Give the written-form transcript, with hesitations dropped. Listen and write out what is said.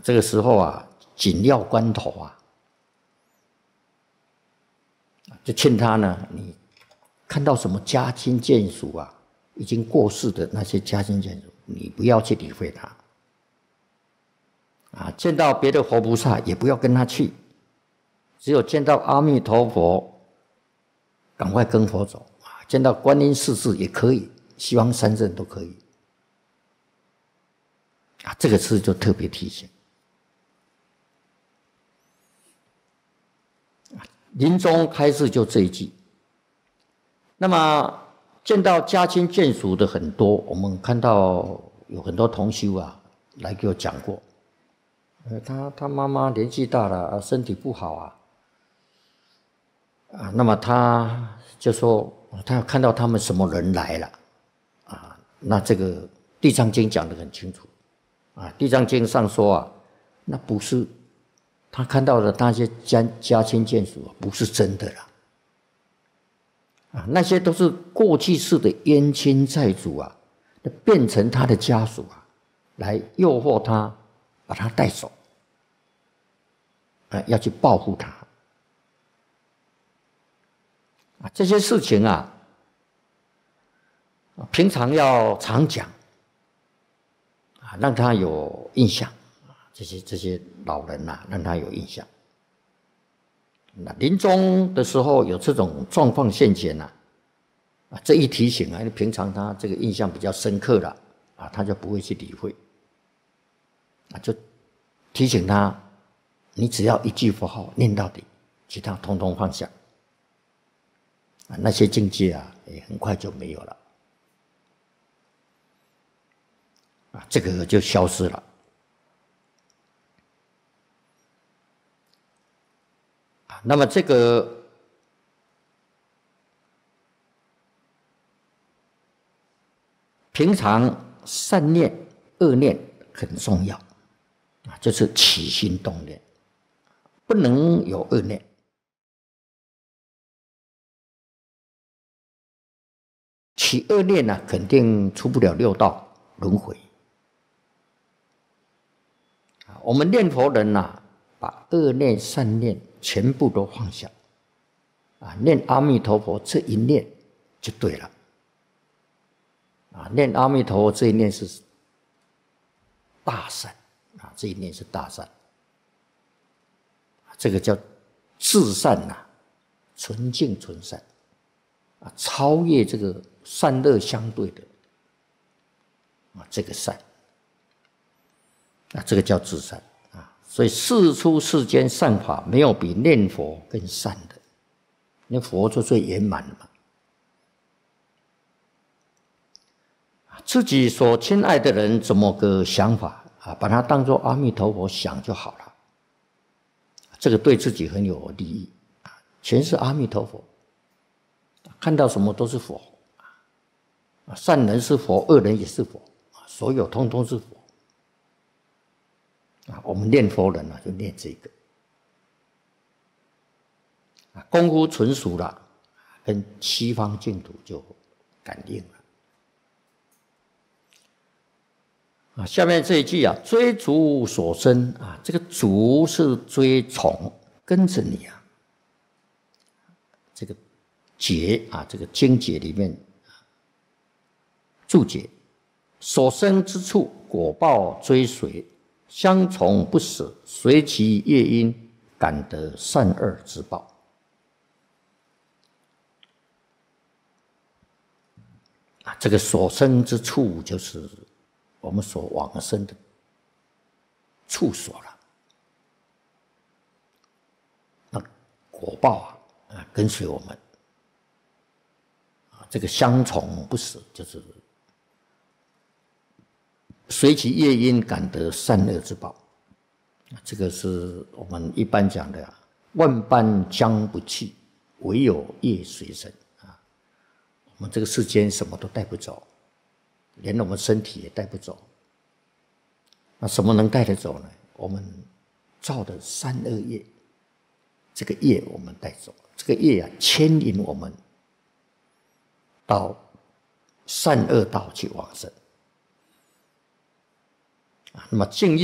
这个时候啊，紧要关头啊，就劝他呢，你看到什么家亲眷属啊，已经过世的那些家亲眷属，你不要去理会他。见到别的活菩萨也不要跟他去，只有见到阿弥陀佛，赶快跟佛走。见到观音世子也可以，西方三圣都可以。这个事就特别提醒。临终开示就这一句。那么见到家亲眷属的很多，我们看到有很多同修啊来给我讲过，他妈妈年纪大了，身体不好那么他就说他看到他们什么人来了那这个《地藏经》讲得很清楚《地藏经》上说那不是他看到的那些家亲眷属不是真的了那些都是过去世的冤亲债主变成他的家属来诱惑他，把他带走要去报复他这些事情平常要常讲让他有印象这些老人让他有印象。那临终的时候有这种状况现前这一提醒因为平常他这个印象比较深刻了他就不会去理会就提醒他，你只要一句佛号念到底，其他通通放下那些境界也很快就没有了这个就消失了那么这个平常善念恶念很重要就是起心动念不能有恶念起恶念肯定出不了六道轮回我们念佛人把恶念善念全部都放下念阿弥陀佛这一念就对了念阿弥陀佛这一念是大善这一念是大善这个叫至善纯净纯善超越这个善恶相对的这个善这个叫至善所以世出世间善法没有比念佛更善的，因为佛就最圆满了嘛。自己所亲爱的人怎么个想法把它当作阿弥陀佛想就好了，这个对自己很有利益全是阿弥陀佛，看到什么都是佛善人是佛，恶人也是佛，所有通通是佛我们念佛人就念这个功夫纯熟了，跟西方净土就感应了下面这一句追逐所生这个逐是追从，跟着你这个解这个经解里面注解，所生之处果报追随，相从不舍，随其业因，感得善恶之报。这个所生之处就是我们所往生的处所了。那果报跟随我们这个相从不舍，就是随其业因，感得善恶之报。这个是我们一般讲的万般将不去，唯有业随身我们这个世间什么都带不走，连我们身体也带不走。那什么能带得走呢？我们造的善恶业，这个业我们带走，这个业牵引我们到善恶道去往生那么净业